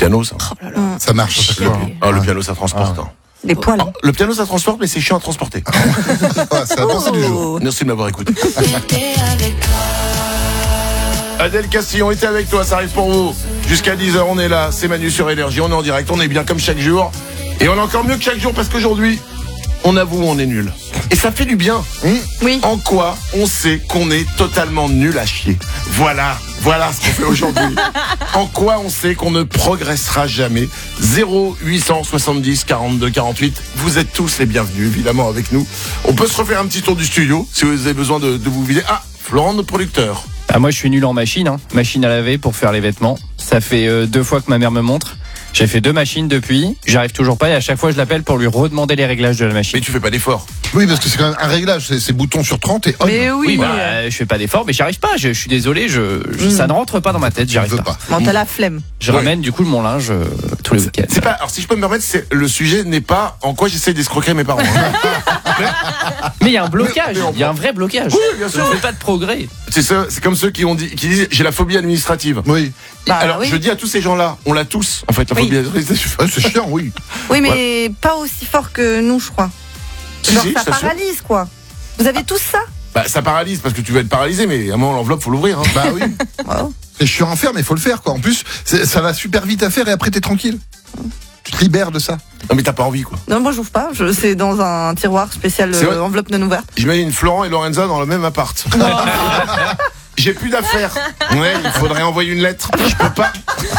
piano, ça. Oh là là. Ça marche à chaque fois. Ah, le piano, ça transporte. hein. Des poils. Ah, le piano, ça transporte, mais c'est chiant à transporter. C'est la pensée du jour. Merci de m'avoir écouté. Adèle Castillon était avec toi, ça arrive pour vous. Jusqu'à 10h, on est là, c'est Manu sur Énergie, on est en direct, on est bien comme chaque jour. Et on est encore mieux que chaque jour parce qu'aujourd'hui, on avoue, on est nul. Et ça fait du bien. Oui. En quoi on sait qu'on est totalement nul à chier. Voilà ce qu'on fait aujourd'hui. En quoi on sait qu'on ne progressera jamais. 0870 42 48. Vous êtes tous les bienvenus, évidemment, avec nous. On peut se refaire un petit tour du studio, si vous avez besoin de vous vider. Ah, Florent, notre producteur. Ah, moi je suis nul en machine, machine à laver pour faire les vêtements. Ça fait 2 fois que ma mère me montre. J'ai fait 2 machines depuis, j'arrive toujours pas et à chaque fois je l'appelle pour lui redemander les réglages de la machine. Mais tu fais pas d'effort. Oui, parce que c'est quand même un réglage, c'est bouton sur 30 et on. Mais oui. Je fais pas d'effort, mais j'y arrive pas. Je suis désolé, ça ne rentre pas dans ma tête, j'y Je arrive veux pas. pas. Bon, t'as la flemme. Je ramène du coup mon linge tous les week-ends. C'est pas. Alors si je peux me permettre, le sujet n'est pas en quoi j'essaie d'escroquer mes parents. Mais il y a un blocage, Mais il y a un vrai blocage. Oui, bien sûr. Je fais pas de progrès. C'est comme ceux qui disent j'ai la phobie administrative. Oui. Bah, Alors oui. je dis à tous ces gens-là, on l'a tous en fait la Oui. phobie administrative. Ouais, c'est chiant, oui. Oui, mais pas aussi fort que nous, je crois. Si, Genre, si, ça je t'assure. paralyse, quoi. Vous avez tous ça? Bah ça paralyse parce que tu vas être paralysé, mais à un moment l'enveloppe faut l'ouvrir. Hein. Bah oui. Wow. C'est chiant à faire, mais il faut le faire, quoi. En plus, ça va super vite à faire et après t'es tranquille. Tu te libères de ça. Non mais t'as pas envie quoi. Non, moi, j'ouvre pas. C'est dans un tiroir spécial C'est vrai enveloppe non ouverte. J'imagine Florent et Lorenza dans le même appart. J'ai plus d'affaires. Ouais, il faudrait envoyer une lettre. Je peux pas.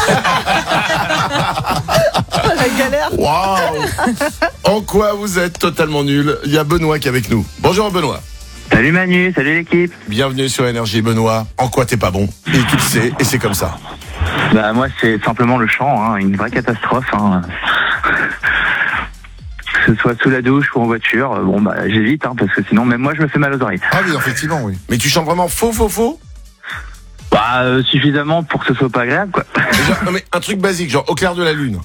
La galère. Waouh. En quoi vous êtes totalement nul? Il y a Benoît qui est avec nous. Bonjour Benoît. Salut Manu, salut l'équipe. Bienvenue sur Énergie Benoît. En quoi t'es pas bon? Et tu le sais, et c'est comme ça. Bah moi c'est simplement le chant, une vraie catastrophe. Que ce soit sous la douche ou en voiture, bon bah j'évite parce que sinon même moi je me fais mal aux oreilles. Ah oui, effectivement, oui. Mais tu chantes vraiment faux? Bah suffisamment pour que ce soit pas agréable quoi. Genre, non mais un truc basique, genre au clair de la lune.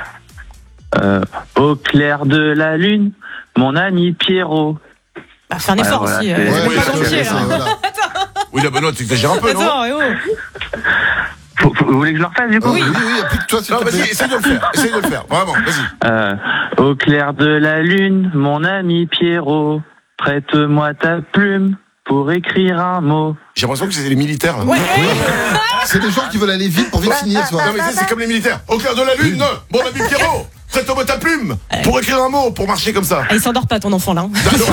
Au clair de la lune, mon ami Pierrot. Bah, fais un effort voilà, aussi. c'est- C'est oui, pas c'est- gentil, c'est- là. Voilà. Oui là Benoît, t'exagères un peu, non? Attends, Vous voulez que je le refasse du coup? Oui, y a plus que toi, s'il Non, te plaît. vas-y, essaye de le faire, vraiment, vas-y. Au clair de la lune, mon ami Pierrot, prête-moi ta plume pour écrire un mot. J'ai l'impression que c'est les militaires. Là. C'est des gens qui veulent aller vite pour vite finir, tu vois. Non mais c'est comme les militaires. Au clair de la lune, mon ami Pierrot, prête-moi ta plume pour écrire un mot, pour marcher comme ça. Ah, il s'endort pas ton enfant là.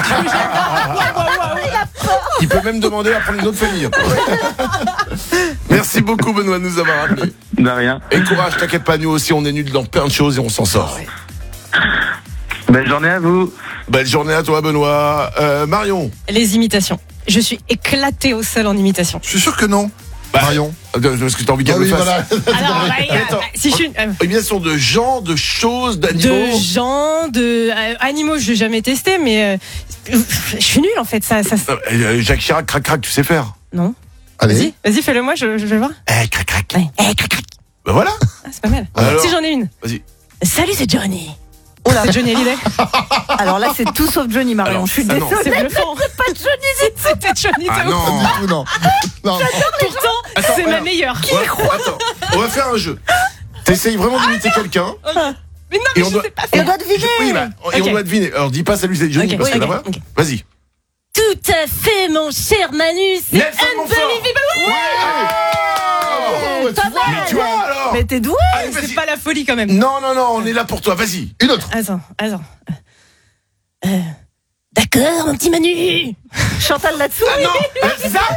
Il peut même demander à prendre une autre famille. Merci beaucoup Benoît de nous avoir appelés. De rien. Et courage, t'inquiète pas, nous aussi on est nuls dans plein de choses et on s'en sort. Belle journée à vous. Belle journée à toi Benoît. Marion. Les imitations. Je suis éclatée au sol en imitation. Je suis sûr que non. Marion. Parce que t'as envie Ah qu'elle oui, le fasse. voilà. Alors, Attends. si je suis Imitation de gens, de choses, d'animaux. de gens, de animaux, je n'ai jamais testé, mais je suis nulle en fait. Ça... Jacques Chirac, crac, tu sais faire. Non. Allez. Vas-y, fais-le moi, je vais voir. Crac. Ouais. Crac. Ben voilà. Ah, c'est pas mal. Alors Si j'en ai une. Vas-y. Salut, c'est Johnny. Oh là, c'est Johnny Hallyday. Alors là, c'est tout sauf Johnny, Marion. Alors, Je suis ah non. désolée. C'est bluffant. Pas de Johnny. C'était Johnny. Ah de ouf. non. Pas du tout, non. Non. Pourtant, c'est ma alors. meilleure. Attends, on va faire un jeu. T'essayes vraiment d'imiter quelqu'un. Mais non, Et mais on je doit- sais pas Et on faire. doit deviner. Oui, bah, et Ok. on doit deviner. Alors dis pas salut c'est Johnny Ok, parce que ok, là-bas. ok. Vas-y. Tout à fait, mon cher Manu. C'est Nelson Montfort. unbelievable. Ouais. Pas mal. Mais tu vois alors. Mais t'es doué. Allez, vas-y. C'est pas la folie quand même. Non, on est là pour toi. Vas-y. Une autre. Attends. D'accord, mon petit Manu. Chantal là-dessous. Non, c'est ça.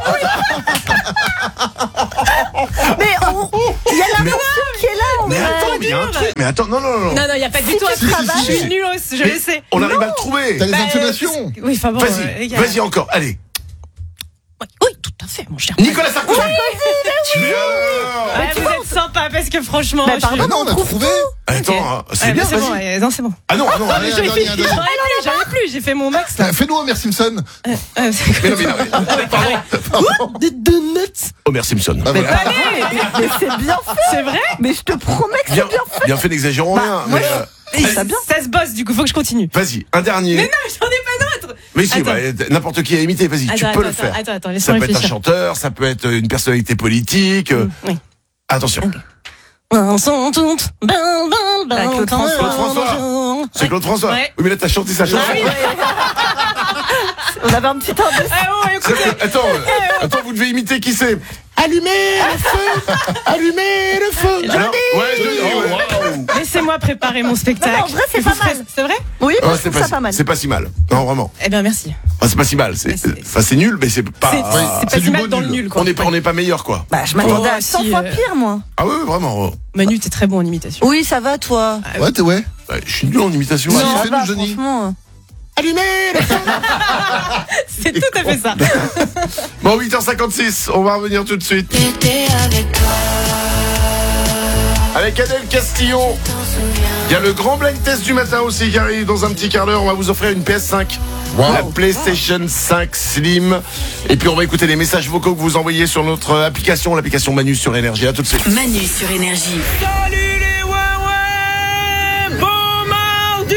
Mais il y a la version qui est là. en Mais vrai. attends, mais il y a un truc. Mais attends, non. Non, il n'y a pas du tout un tu truc. travailles. Je suis nulle, je le sais. On arrive à le trouver. T'as les Bah, intonations. Oui, enfin bon. Vas-y encore. Allez. Oui, tout à fait, mon cher. Nicolas Sarkozy. Tu Ouais, vous êtes sympa parce que franchement. Bah, je- pardon. Mais non, on a trouvé. Attends, c'est Ouais, bien. bah, c'est bon, Vas-y. non, c'est bon. Ah non. Allez, J'en ai allez, plus, allez. j'en ai plus, j'ai fait mon max là. Fais-nous Homer Simpson. Mais non, pardon. De nuts. Homer Simpson. Ah, voilà. Allez, Mais c'est bien fait. c'est vrai. Mais je te promets que c'est Bien, bien fait. bien fait, n'exagérons rien. moi, Mais Ça bien. Ça se bosse, du coup, faut que je continue. vas-y, un dernier. Mais non, j'en ai pas d'autres. Mais si, Attends. n'importe qui a imité, vas-y, tu peux le faire. Attends, Ça laisse-moi peut être un réfléchir. chanteur, ça peut être une personnalité politique. Oui. Attention. Ok. Claude François. C'est Claude François. Ouais. Oui, mais là, t'as chanté sa chanson. On avait un petit temps de... Ah ouais, écoutez. Attends, vous devez imiter qui c'est. Allumez le feu. Allumez le feu. Alors, ouais, Johnny. Laissez-moi préparer mon spectacle. Non, en vrai, c'est Vous pas ferez- mal. C'est vrai? Oui, Oh, je trouve ça pas mal. c'est pas si mal. Non, vraiment. Eh bien, merci. C'est pas si mal. C'est nul, mais c'est pas. C'est pas c'est si du mal beau dans le nul. nul, quoi. On n'est pas meilleur, quoi. Bah, je m'attendais Oh, à 100 si, fois pire, moi. Ah ouais, vraiment. Manu, t'es très bon en imitation. Oui, ça va, toi. Ouais, t'es ouais. Ouais, je suis nul en imitation. Non. Allez, fais-nous, Ça va, Johnny. franchement. Allumez le feu. C'est tout à fait ça. Bon, 8h56, on va revenir tout de suite. Avec Adèle Castillon. Il y a le grand blind test du matin aussi qui arrive dans un petit quart d'heure. On va vous offrir une PS5. Wow. La PlayStation 5 Slim. Et puis on va écouter les messages vocaux que vous envoyez sur notre application, l'application Manu sur Énergie. À tout de suite. Manu sur Énergie. Salut les Huawei, bon mardi.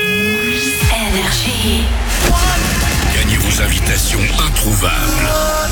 Énergie. Gagnez vos invitations introuvables.